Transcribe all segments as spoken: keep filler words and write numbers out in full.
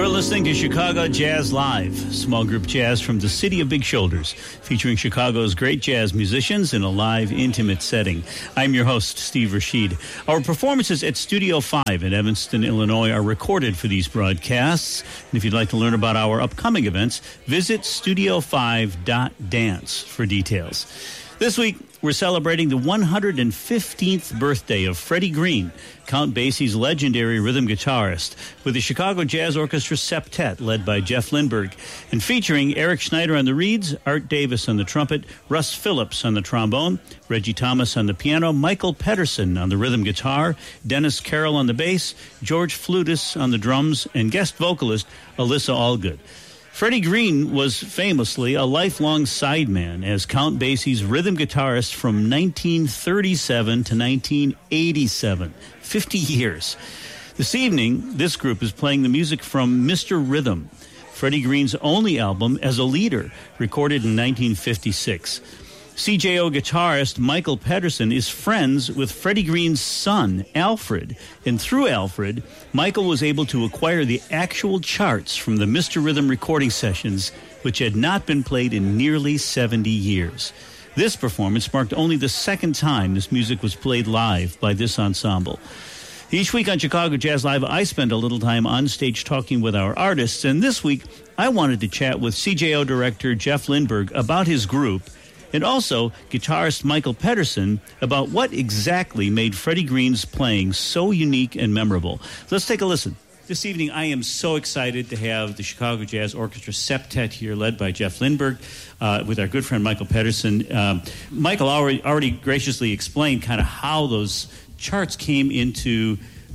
listening to Chicago Jazz Live, small group jazz from the city of Big Shoulders, featuring Chicago's great jazz musicians in a live, intimate setting. I'm your host, Steve Rashid. Our performances at Studio five in Evanston, Illinois are recorded for these broadcasts. And if you'd like to learn about our upcoming events, visit studio five dot dance for details. This week, we're celebrating the one hundred fifteenth birthday of Freddie Green, Count Basie's legendary rhythm guitarist, with the Chicago Jazz Orchestra Septet, led by Jeff Lindberg, and featuring Eric Schneider on the reeds, Art Davis on the trumpet, Russ Phillips on the trombone, Reggie Thomas on the piano, Michael Pedersen on the rhythm guitar, Dennis Carroll on the bass, George Flutis on the drums, and guest vocalist Alyssa Allgood. Freddie Green was famously a lifelong sideman as Count Basie's rhythm guitarist from nineteen thirty-seven to nineteen eighty-seven, fifty years. This evening, this group is playing the music from Mister Rhythm, Freddie Green's only album as a leader, recorded in nineteen fifty-six. C J O guitarist Michael Pedersen is friends with Freddie Green's son, Alfred, and through Alfred, Michael was able to acquire the actual charts from the Mister Rhythm recording sessions, which had not been played in nearly seventy years. This performance marked only the second time this music was played live by this ensemble. Each week on Chicago Jazz Live, I spend a little time on stage talking with our artists, and this week I wanted to chat with C J O director Jeff Lindberg about his group, and also guitarist Michael Pedersen about what exactly made Freddie Green's playing so unique and memorable. Let's take a listen. This evening, I am so excited to have the Chicago Jazz Orchestra Septet here, led by Jeff Lindberg, uh, with our good friend Michael Pedersen. Um, Michael already, already graciously explained kind of how those charts came into,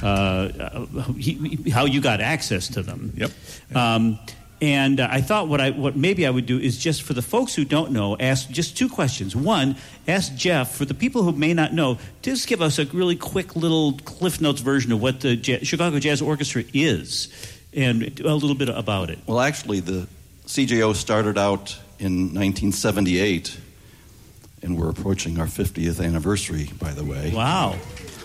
uh, he, how you got access to them. Yep. Um, And uh, I thought what I what maybe I would do is just for the folks who don't know, ask just two questions. One, ask Jeff, for the people who may not know, just give us a really quick little Cliff Notes version of what the J- Chicago Jazz Orchestra is and a little bit about it. Well, actually, the C J O started out in nineteen seventy-eight, and we're approaching our fiftieth anniversary, by the way. Wow.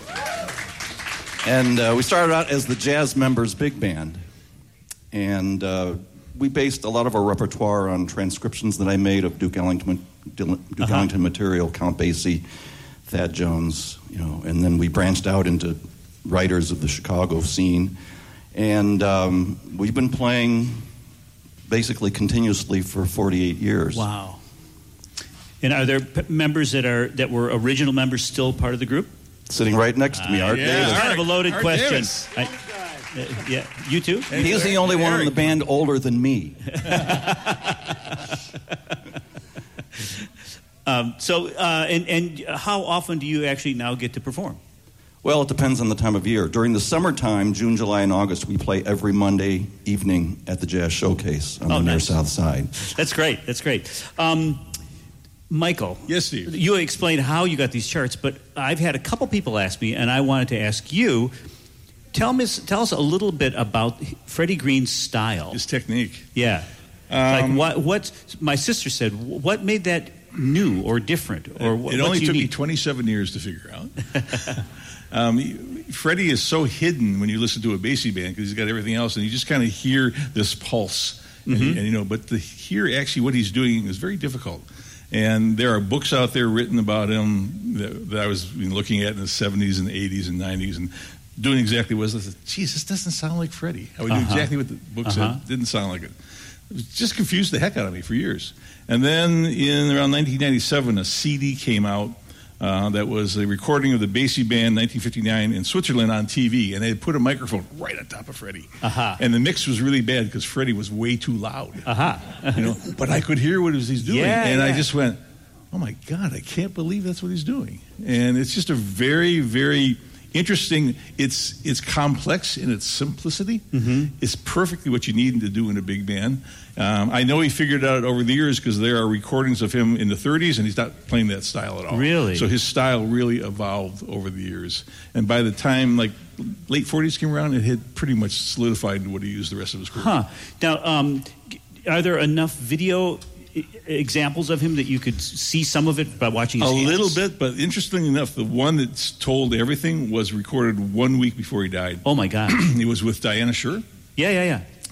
And uh, we started out as the Jazz Members Big Band. And uh, we based a lot of our repertoire on transcriptions that I made of Duke Ellington, Duke uh-huh. Ellington material, Count Basie, Thad Jones, you know, and then we branched out into writers of the Chicago scene. And um, we've been playing basically continuously for forty-eight years. Wow. And are there p- members that are that were original members still part of the group? Sitting right next to me, uh, Art yeah. Davis. It's kind of a loaded Art question. Davis. I, Uh, yeah, you too? He's the only one in the band older than me. um, so, uh, and, and how often do you actually now get to perform? Well, it depends on the time of year. During the summertime, June, July, and August, we play every Monday evening at the Jazz Showcase on oh, the nice. near South Side. That's great. That's great. Um, Michael. Yes, Steve. You explained how you got these charts, but I've had a couple people ask me, and I wanted to ask you, Tell me, tell us a little bit about Freddie Green's style. His technique. Yeah. Um, like what? What? My sister said. What made that new or different? Or what, it only what's took unique? me twenty-seven years to figure out. um, Freddie is so hidden when you listen to a Basie band because he's got everything else, and you just kind of hear this pulse. Mm-hmm. And, and you know, but to hear actually what he's doing is very difficult. And there are books out there written about him that, that I was looking at in the seventies and eighties and nineties, and doing exactly what it was. I said, geez, this doesn't sound like Freddie. I would uh-huh. do exactly what the book uh-huh. said. Didn't sound like it. It was just confused the heck out of me for years. And then in around nineteen ninety-seven, a C D came out uh, that was a recording of the Basie Band nineteen fifty-nine in Switzerland on T V. And they had put a microphone right on top of Freddie. Uh-huh. And the mix was really bad because Freddie was way too loud. Uh-huh. you know, but I could hear what he's doing. Yeah, and yeah. I just went, oh, my God, I can't believe that's what he's doing. And it's just a very, very interesting. It's it's complex in its simplicity. Mm-hmm. It's perfectly what you need to do in a big band. Um, I know he figured it out over the years because there are recordings of him in the thirties, and he's not playing that style at all. Really? So his style really evolved over the years. And by the time, like, late forties came around, it had pretty much solidified what he used the rest of his career. Huh. Now, um, are there enough video examples of him that you could see some of it by watching his A hands? little bit, but interestingly enough, the one that's told everything was recorded one week before he died. Oh, my God. He was with Diana Shure. Yeah, yeah, yeah.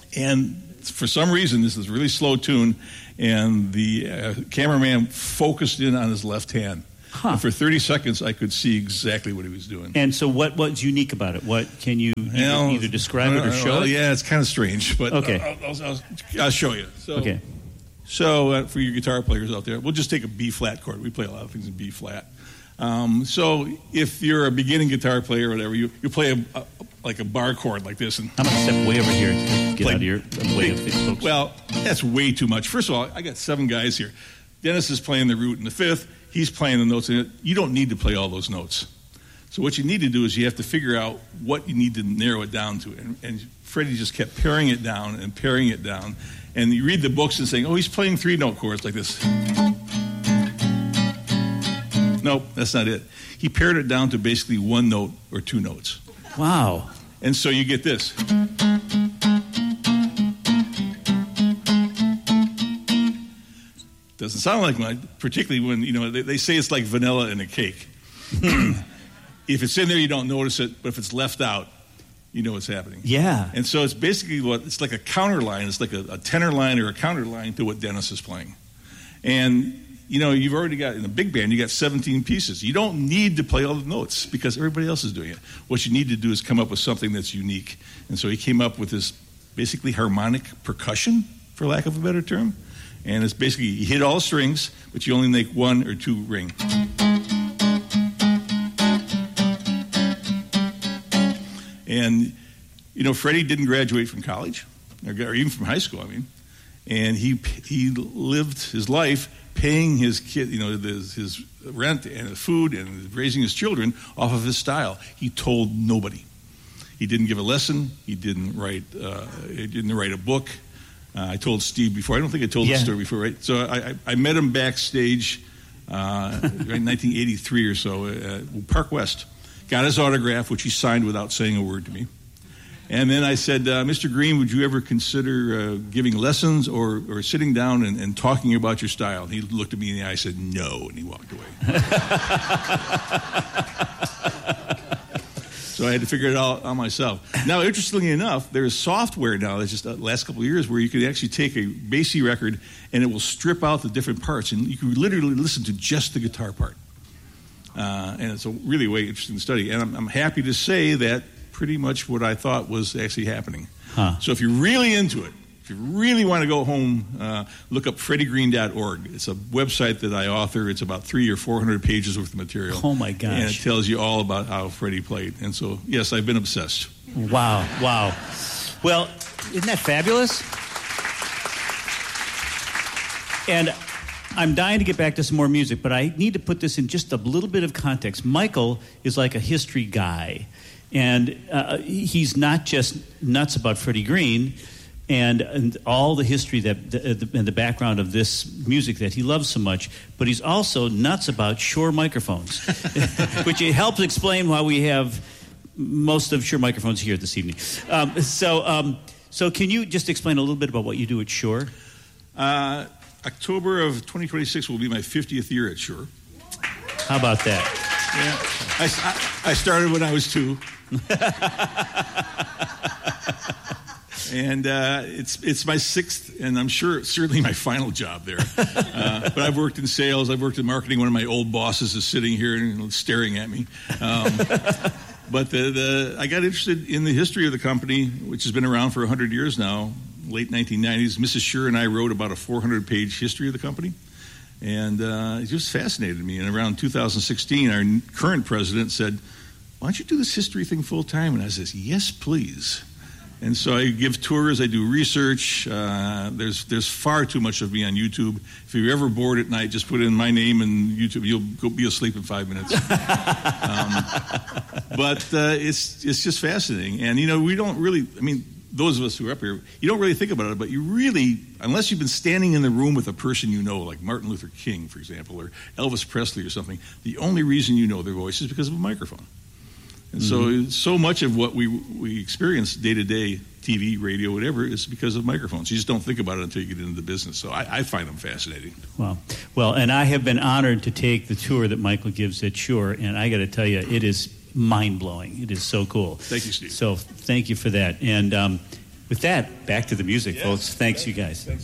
And for some reason, this is a really slow tune, and the uh, cameraman focused in on his left hand. Huh. And for thirty seconds, I could see exactly what he was doing. And so what what's unique about it? What can you either, well, either describe it or show well, it? Yeah, it's kind of strange, but okay. I'll, I'll, I'll, I'll show you. So, okay. So uh, for your guitar players out there, we'll just take a B-flat chord. We play a lot of things in B-flat. Um, so if you're a beginning guitar player or whatever, you, you play a, a, like a bar chord like this. And I'm going to step way over here to get play, out of your way of it, folks. Well, that's way too much. First of all, I got seven guys here. Dennis is playing the root in the fifth. He's playing the notes in it. You don't need to play all those notes. So what you need to do is you have to figure out what you need to narrow it down to. And, and Freddie just kept paring it down and paring it down. And you read the books and saying, oh, he's playing three-note chords like this. Nope, that's not it. He pared it down to basically one note or two notes. Wow. And so you get this. Doesn't sound like much, particularly when, you know, they, they say it's like vanilla in a cake. If it's in there, you don't notice it, but if it's left out, you know what's happening. Yeah. And so it's basically what, it's like a counter line. It's like a, a tenor line or a counter line to what Dennis is playing. And, you know, you've already got, in a big band, you got seventeen pieces. You don't need to play all the notes because everybody else is doing it. What you need to do is come up with something that's unique. And so he came up with this basically harmonic percussion, for lack of a better term. And it's basically, you hit all strings, but you only make one or two ring. And, you know, Freddie didn't graduate from college, or even from high school, I mean. And he he lived his life paying his kid, you know, his, his rent and his food and raising his children off of his style. He told nobody. He didn't give a lesson. He didn't write, uh, he didn't write a book. Uh, I told Steve before. I don't think I told yeah. the story before, right? So I, I, I met him backstage uh, in nineteen eighty-three or so at Park West. Got his autograph, which he signed without saying a word to me. And then I said, uh, Mister Green, would you ever consider uh, giving lessons or, or sitting down and, and talking about your style? And he looked at me in the eye and said, no, and he walked away. So I had to figure it out on myself. Now, interestingly enough, there is software now that's just the last couple of years where you can actually take a Basie record and it will strip out the different parts, and you can literally listen to just the guitar part. Uh, and it's a really way interesting study. And I'm, I'm happy to say that pretty much what I thought was actually happening. Huh. So if you're really into it, if you really want to go home, uh, look up freddie green dot org. It's a website that I author. It's about three or four hundred pages worth of material. Oh my gosh! And it tells you all about how Freddie played. And so, yes, I've been obsessed. Wow! Wow! Well, isn't that fabulous? And I'm dying to get back to some more music, but I need to put this in just a little bit of context. Michael is like a history guy, and uh, he's not just nuts about Freddie Green and, and all the history that the, the, and the background of this music that he loves so much, but he's also nuts about Shure microphones, which helps explain why we have most of Shure microphones here this evening. Um, so, um, so can you just explain a little bit about what you do at Shure? Uh, October of twenty twenty-six will be my fiftieth year at Shure. How about that? Yeah, I, I, I started when I was two. And uh, it's it's my sixth, and I'm sure certainly my final job there. Uh, but I've worked in sales, I've worked in marketing. One of my old bosses is sitting here and staring at me. Um, but the, the I got interested in the history of the company, which has been around for one hundred years now, late nineteen nineties. Missus Shure and I wrote about a four hundred page history of the company. And uh, it just fascinated me. And around two thousand sixteen, our current president said, why don't you do this history thing full time? And I said, yes, please. And so I give tours, I do research. Uh, there's there's far too much of me on YouTube. If you're ever bored at night, just put in my name and YouTube. You'll go be asleep in five minutes. um, but uh, it's it's just fascinating. And, you know, we don't really, I mean, those of us who are up here, you don't really think about it, but you really, unless you've been standing in the room with a person you know, like Martin Luther King, for example, or Elvis Presley or something, the only reason you know their voice is because of a microphone. And mm-hmm. so so much of what we we experience day-to-day, T V, radio, whatever, is because of microphones. You just don't think about it until you get into the business. So I, I find them fascinating. Wow. Well, and I have been honored to take the tour that Michael gives at Shure, and I got to tell you, it is mind-blowing. It is so cool. Thank you, Steve. So thank you for that. And um, With that, back to the music, yes. folks. Thanks, you guys. Thanks.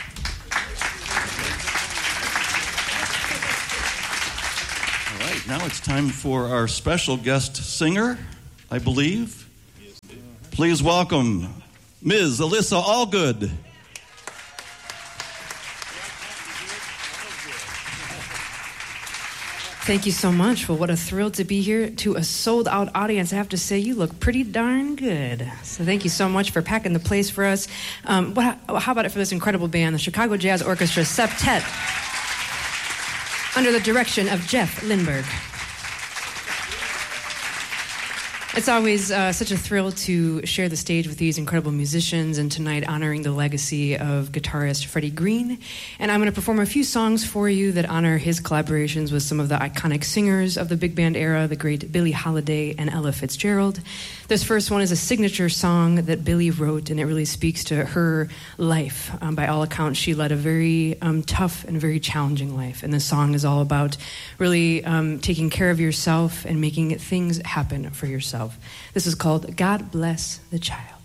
All right, now it's time for our special guest singer, I believe. Please welcome Miz Alyssa Allgood. Thank you so much. Well, what a thrill to be here to a sold-out audience. I have to say, you look pretty darn good. So thank you so much for packing the place for us. Um, what, how about it for this incredible band, the Chicago Jazz Orchestra Septet, under the direction of Jeff Lindberg. It's always uh, such a thrill to share the stage with these incredible musicians, and tonight honoring the legacy of guitarist Freddie Green. And I'm going to perform a few songs for you that honor his collaborations with some of the iconic singers of the big band era, the great Billie Holiday and Ella Fitzgerald. This first one is a signature song that Billie wrote, and it really speaks to her life. Um, by all accounts, she led a very um, tough and very challenging life. And this song is all about really um, taking care of yourself and making things happen for yourself. This is called God Bless the Child.